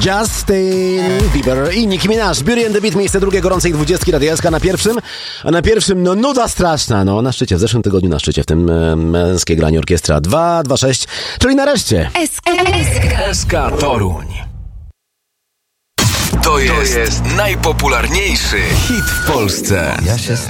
Justin Bieber i Nicki Minaj. Beauty and the Beat, miejsce drugie gorącej 20 Radia SK na pierwszym. A na pierwszym, no nuda straszna, no na szczycie, w zeszłym tygodniu na szczycie, w tym męskie granie orkiestra 226, czyli nareszcie SK Toruń. To jest najpopularniejszy hit w Polsce.